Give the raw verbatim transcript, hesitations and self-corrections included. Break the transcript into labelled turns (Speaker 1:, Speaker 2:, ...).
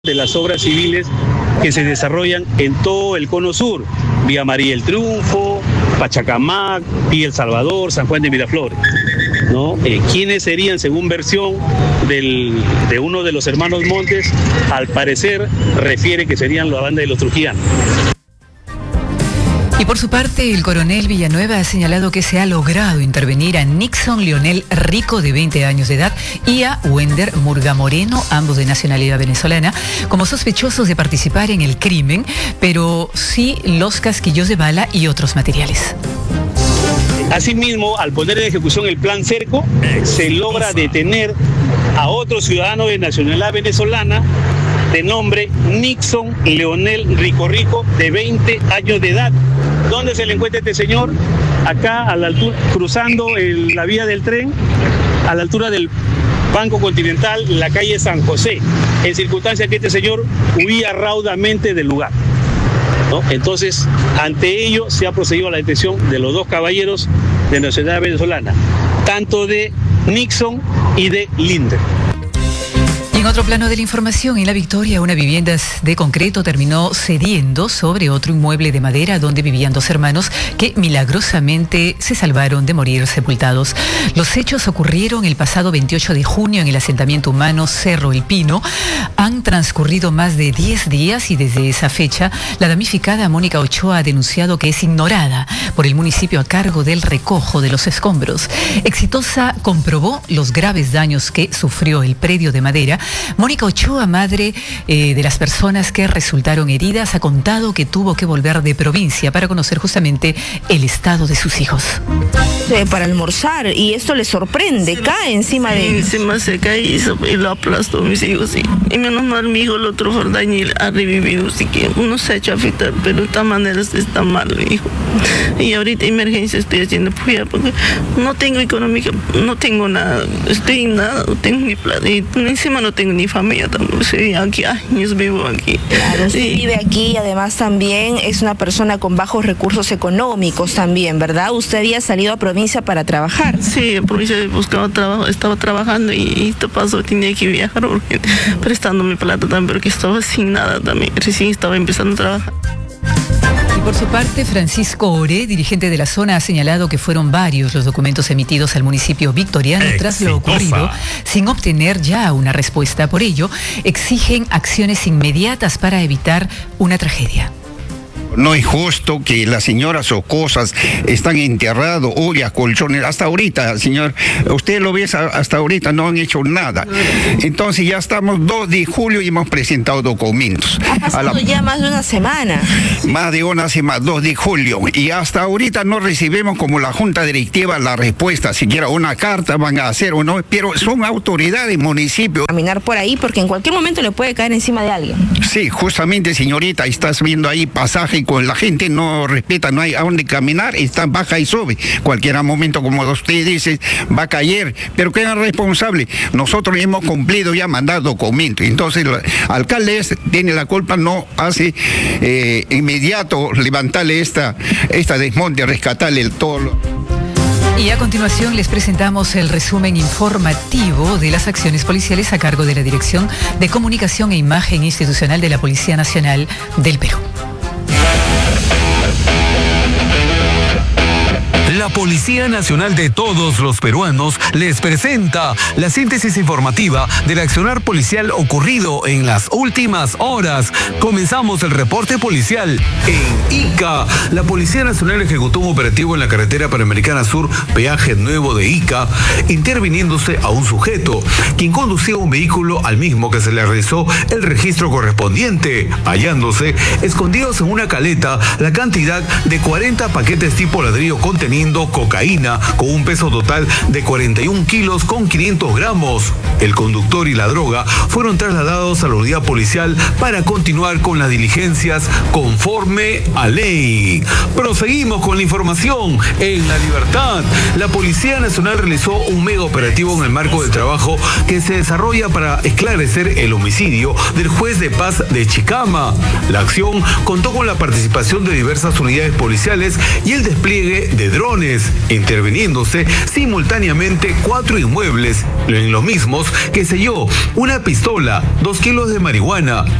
Speaker 1: de las obras civiles que se desarrollan en todo el cono sur, Vía María del Triunfo, Pachacamac, Villa El Salvador, San Juan de Miraflores, ¿no? Eh, ¿Quiénes serían, según versión del, de uno de los hermanos Montes? Al parecer refiere que serían la banda de los trujillanos.
Speaker 2: Y por su parte, el coronel Villanueva ha señalado que se ha logrado intervenir a Nixon Leonel Rico, de veinte años de edad, y a Wender Murga Moreno, ambos de nacionalidad venezolana, como sospechosos de participar en el crimen, pero sí los casquillos de bala y otros materiales.
Speaker 1: Asimismo, al poner en ejecución el plan Cerco, se logra detener a otro ciudadano de nacionalidad venezolana de nombre Nixon Leonel Rico Rico, de veinte años de edad. ¿Dónde se le encuentra este señor? Acá, a la altura, cruzando el, la vía del tren, a la altura del Banco Continental, la calle San José, en circunstancia que este señor huía raudamente del lugar, ¿no? Entonces, ante ello se ha procedido a la detención de los dos caballeros de nacionalidad venezolana, tanto de Nixon y de Linder.
Speaker 2: En otro plano de la información, en La Victoria, una vivienda de concreto terminó cediendo sobre otro inmueble de madera donde vivían dos hermanos que milagrosamente se salvaron de morir sepultados. Los hechos ocurrieron el pasado veintiocho de junio en el asentamiento humano Cerro El Pino. Han transcurrido más de diez días y desde esa fecha la damnificada Mónica Ochoa ha denunciado que es ignorada por el municipio a cargo del recojo de los escombros. Exitosa comprobó los graves daños que sufrió el predio de madera. Mónica Ochoa, madre eh, de las personas que resultaron heridas, ha contado que tuvo que volver de provincia para conocer justamente el estado de sus hijos.
Speaker 3: Eh, para almorzar, y esto le sorprende, sí, cae encima de él.
Speaker 4: Encima se cae y, se, y lo aplastó a mis hijos, sí. Y menos mal mi hijo, el otro Jordañil, ha revivido, así que uno se ha hecho afectar, pero de esta manera está mal, mi hijo. Y ahorita emergencia estoy haciendo puya porque no tengo económica, no tengo nada, estoy en nada, no tengo ni plata, y encima no tengo ni familia tampoco, sí, aquí años vivo aquí.
Speaker 3: Claro, usted
Speaker 4: sí.
Speaker 3: vive aquí y además también es una persona con bajos recursos económicos también, ¿verdad? Usted había salido a provincia para trabajar.
Speaker 4: Sí, en provincia buscaba trabajo, estaba trabajando y esto pasó, tenía que viajar urgente, prestándome plata también porque estaba sin nada también, recién estaba empezando a trabajar.
Speaker 2: Y por su parte, Francisco Oré, dirigente de la zona, ha señalado que fueron varios los documentos emitidos al municipio victoriano tras lo ocurrido, sin obtener ya una respuesta. Por ello, exigen acciones inmediatas para evitar una tragedia.
Speaker 5: No es justo que las señoras Ocosas están enterrados, ollas, colchones, hasta ahorita, señor, usted lo ve hasta ahorita, no han hecho nada. Entonces ya estamos dos de julio y hemos presentado documentos.
Speaker 3: Ha pasado la, ya más de una semana.
Speaker 5: Más de una semana, dos de julio, y hasta ahorita no recibimos como la Junta Directiva la respuesta, siquiera una carta van a hacer o no, pero son autoridades, municipios.
Speaker 3: Caminar por ahí porque en cualquier momento le puede caer encima de alguien.
Speaker 5: Sí, justamente, señorita, estás viendo ahí pasaje con la gente no respeta, no hay a dónde caminar, está baja y sube. Cualquier momento, como usted dice, va a caer. Pero ¿quién es responsable? Nosotros hemos cumplido ya mandar documentos. Entonces, el alcalde es, tiene la culpa, no hace eh, inmediato levantarle esta, esta desmonte, rescatarle el todo.
Speaker 2: Y a continuación les presentamos el resumen informativo de las acciones policiales a cargo de la Dirección de Comunicación e Imagen Institucional de la Policía Nacional del Perú.
Speaker 6: La Policía Nacional de todos los peruanos les presenta la síntesis informativa del accionar policial ocurrido en las últimas horas. Comenzamos el reporte policial en Ica. La Policía Nacional ejecutó un operativo en la carretera Panamericana Sur, peaje nuevo de Ica, interviniéndose a un sujeto, quien conducía un vehículo al mismo que se le realizó el registro correspondiente, hallándose escondidos en una caleta la cantidad de cuarenta paquetes tipo ladrillo conteniendo cocaína con un peso total de cuarenta y un kilos con quinientos gramos. El conductor y la droga fueron trasladados a la unidad policial para continuar con las diligencias conforme a ley. Proseguimos con la información en La Libertad. La Policía Nacional realizó un mega operativo en el marco del trabajo que se desarrolla para esclarecer el homicidio del juez de paz de Chicama. La acción contó con la participación de diversas unidades policiales y el despliegue de drones. ladrones, interviniéndose simultáneamente cuatro inmuebles, en los mismos que selló una pistola, dos kilos de marihuana,